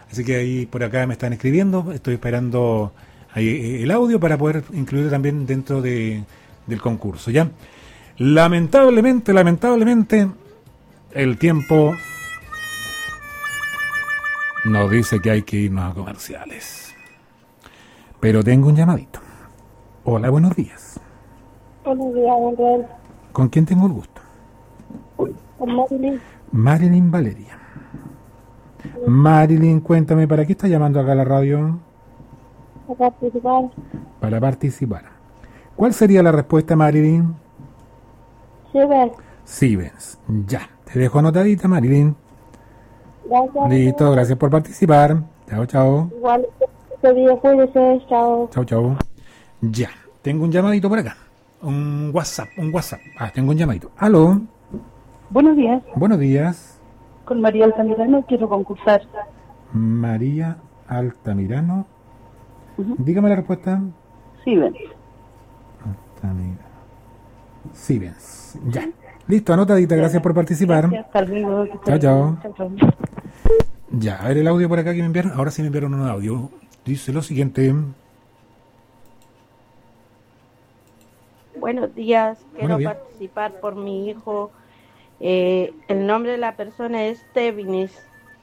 Así que ahí por acá me están escribiendo, estoy esperando ahí el audio para poder incluirlo también dentro del concurso, ¿ya? Lamentablemente, el tiempo nos dice que hay que irnos a comerciales. Pero tengo un llamadito. Hola, buenos días. Buenos días, Gabriel. ¿Con quién tengo el gusto? Con Marilyn. Marilyn Valeria. Marilyn, cuéntame, ¿para qué estás llamando acá a la radio? Para participar. Para participar. ¿Cuál sería la respuesta, Marilyn? Siemens. Ya, te dejo anotadita, Marilyn. Gracias. Listo, gracias por participar. Chao, chao. Igual, este día cuídese. Chao. Chao, chao. Ya, tengo un llamadito por acá. Un WhatsApp. Tengo un llamadito. ¿Aló? Buenos días. Buenos días. Con María Altamirano quiero concursar. María Altamirano. Dígame la respuesta. Siemens. Siemens. Ya. Listo, anotadita. Gracias por participar. Gracias, hasta luego. Chao, chao. Chao. Ya, a ver el audio por acá que me enviaron. Ahora sí me enviaron un audio. Dice lo siguiente. Buenos días, quiero Buenos días. participar por mi hijo. El nombre de la persona es Tevinis.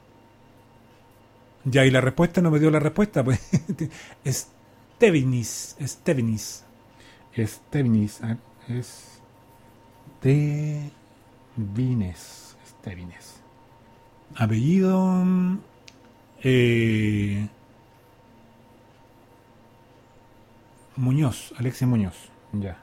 Ya, y la respuesta no me dio la respuesta, pues. Stevinis. Apellido. Muñoz, Alexis Muñoz. Ya.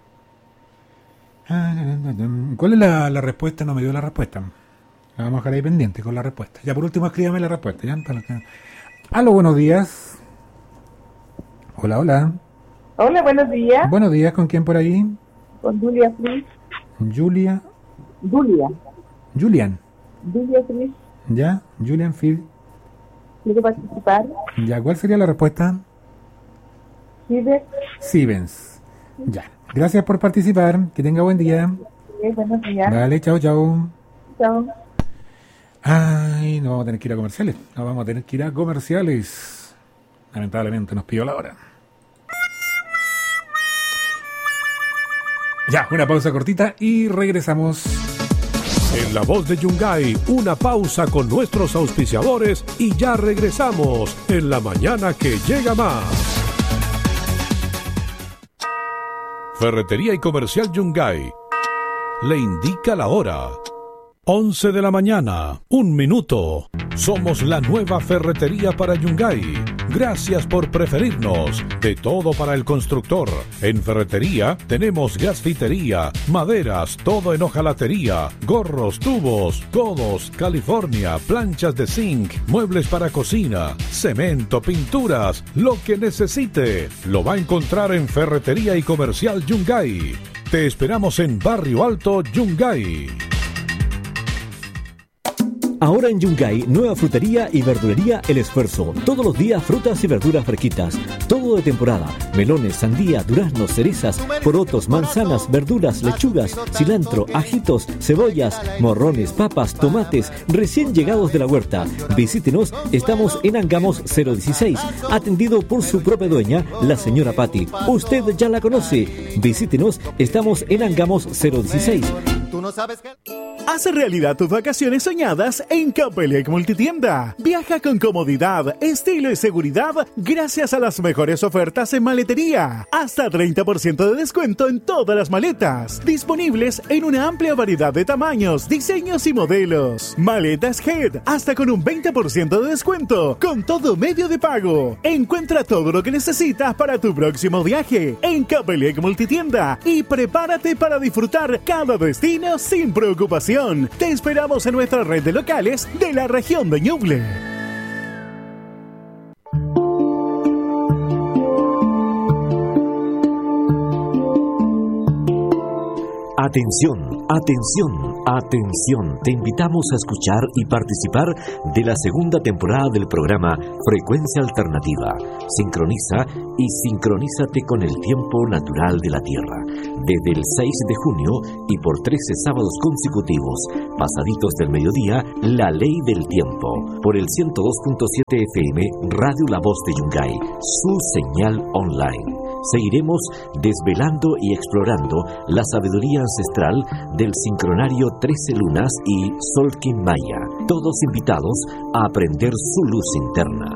¿Cuál es la respuesta? No me dio la respuesta. La vamos a dejar ahí pendiente con la respuesta. Ya, por último, escríbame la respuesta. ¿Ya? Aló, buenos días. Hola. Hola, buenos días. Buenos días, ¿con quién por ahí? Con Julia Fritz. Julian. Julia Fritz. Ya, Julian Field. ¿Quiere participar? Ya, ¿cuál sería la respuesta? Siemens. Ya. Gracias por participar. Que tenga buen día. Buenos días. Vale, chao. Chao. Ay, no vamos a tener que ir a comerciales. Lamentablemente nos pidió la hora. Ya, una pausa cortita y regresamos. En La Voz de Yungay, una pausa con nuestros auspiciadores y ya regresamos en la mañana que llega más. Ferretería y Comercial Yungay le indica la hora. 11 de la mañana, 1 minuto. Somos la nueva ferretería para Yungay. Gracias por preferirnos. De todo para el constructor. En ferretería tenemos gasfitería, maderas, todo en hojalatería, gorros, tubos, codos, California, planchas de zinc, muebles para cocina, cemento, pinturas, lo que necesite. Lo va a encontrar en Ferretería y Comercial Yungay. Te esperamos en Barrio Alto, Yungay. Ahora en Yungay, nueva frutería y verdulería El Esfuerzo. Todos los días frutas y verduras fresquitas. Todo de temporada. Melones, sandía, duraznos, cerezas, porotos, manzanas, verduras, lechugas, cilantro, ajitos, cebollas, morrones, papas, tomates, recién llegados de la huerta. Visítenos, estamos en Angamos 016, atendido por su propia dueña, la señora Patti. Usted ya la conoce. Visítenos, estamos en Angamos 016. Tú no sabes qué. Hace realidad tus vacaciones soñadas en Capelec Multitienda. Viaja con comodidad, estilo y seguridad gracias a las mejores ofertas en maletería. Hasta 30% de descuento en todas las maletas. Disponibles en una amplia variedad de tamaños, diseños y modelos. Maletas Head, hasta con un 20% de descuento, con todo medio de pago. Encuentra todo lo que necesitas para tu próximo viaje en Capelec Multitienda y prepárate para disfrutar cada destino sin preocupación. Te esperamos en nuestra red de locales de la región de Ñuble. Atención. Atención, te invitamos a escuchar y participar de la segunda temporada del programa Frecuencia Alternativa. Sincroniza y sincronízate con el tiempo natural de la Tierra. Desde el 6 de junio y por 13 sábados consecutivos, pasaditos del mediodía, La Ley del Tiempo. Por el 102.7 FM, Radio La Voz de Yungay, su señal online. Seguiremos desvelando y explorando la sabiduría ancestral del sincronario 13 lunas y Solkin Maya. Todos invitados a aprender su luz interna.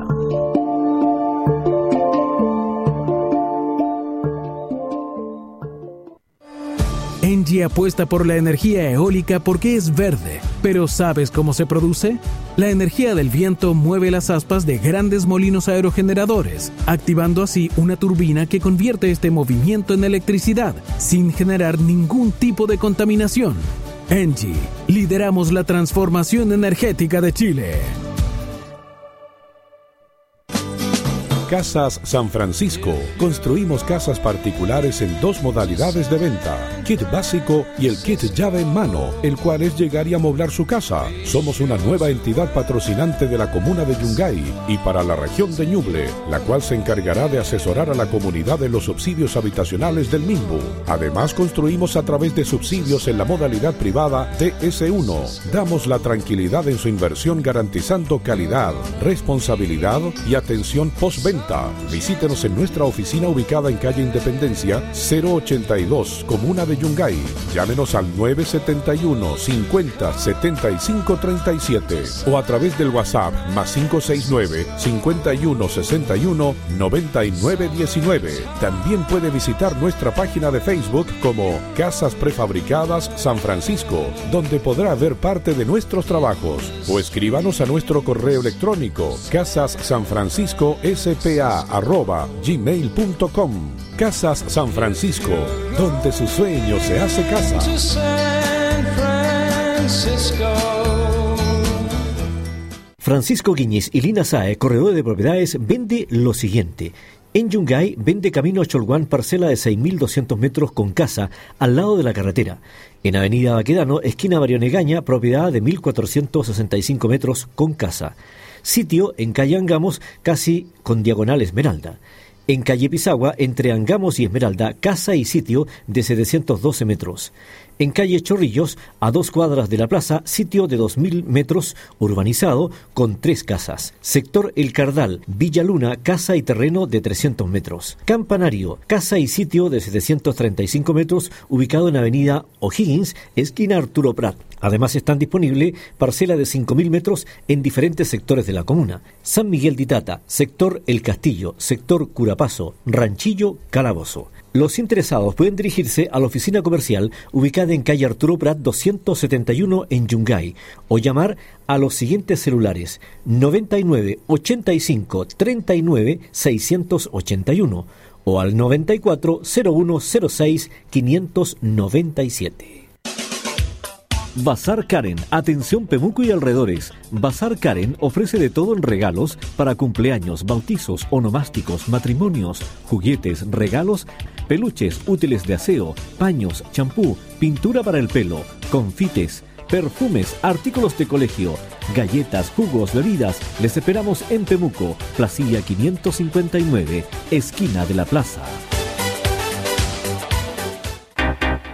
Engie apuesta por la energía eólica porque es verde. ¿Pero sabes cómo se produce? La energía del viento mueve las aspas de grandes molinos aerogeneradores, activando así una turbina que convierte este movimiento en electricidad, sin generar ningún tipo de contaminación. Engie, lideramos la transformación energética de Chile. Casas San Francisco. Construimos casas particulares en 2 modalidades de venta: kit básico y el kit llave en mano, el cual es llegar y amoblar su casa. Somos una nueva entidad patrocinante de la comuna de Yungay y para la región de Ñuble, la cual se encargará de asesorar a la comunidad en los subsidios habitacionales del Minbu. Además, construimos a través de subsidios en la modalidad privada TS1. Damos la tranquilidad en su inversión garantizando calidad, responsabilidad y atención postventa. Visítenos en nuestra oficina ubicada en calle Independencia 082, Comuna de Yungay. Llámenos al 971 50 75 37 o a través del WhatsApp +569 51 61 99 19. También puede visitar nuestra página de Facebook como Casas Prefabricadas San Francisco, donde podrá ver parte de nuestros trabajos, o escríbanos a nuestro correo electrónico casassanfrancisco.spa@gmail.com. Casas San Francisco, donde su sueño se hace casa. Francisco Guiñiz y Lina Sae, corredor de propiedades, vende lo siguiente. En Yungay vende camino a Cholguán parcela de 6.200 metros con casa al lado de la carretera. En Avenida Baquedano, esquina Barionegaña, propiedad de 1.465 metros con casa. Sitio en calle Angamos, casi con diagonal Esmeralda. En calle Pisagua, entre Angamos y Esmeralda, casa y sitio de 712 metros. En calle Chorrillos, a 2 cuadras de la plaza, sitio de 2.000 metros, urbanizado, con 3 casas. Sector El Cardal, Villa Luna, casa y terreno de 300 metros. Campanario, casa y sitio de 735 metros, ubicado en avenida O'Higgins, esquina Arturo Prat. Además están disponibles parcela de 5.000 metros en diferentes sectores de la comuna. San Miguel de Itata, sector El Castillo, sector Curapazo, Ranchillo, Calabozo. Los interesados pueden dirigirse a la oficina comercial ubicada en calle Arturo Prat 271 en Yungay o llamar a los siguientes celulares: 99 85 39 681 o al 94 0106 597. Bazar Karen, atención Pemuco y alrededores. Bazar Karen ofrece de todo en regalos para cumpleaños, bautizos, onomásticos, matrimonios, juguetes, regalos, peluches, útiles de aseo, paños, champú, pintura para el pelo, confites, perfumes, artículos de colegio, galletas, jugos, bebidas. Les esperamos en Pemuco, Placilla 559, esquina de la plaza.